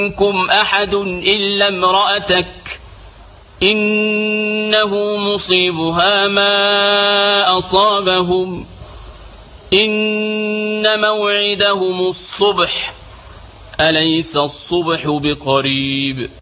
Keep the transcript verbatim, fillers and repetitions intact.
منكم أحد إلا امرأتك إنه مصيبها ما أصابهم إن موعدهم الصبح أليس الصبح بقريب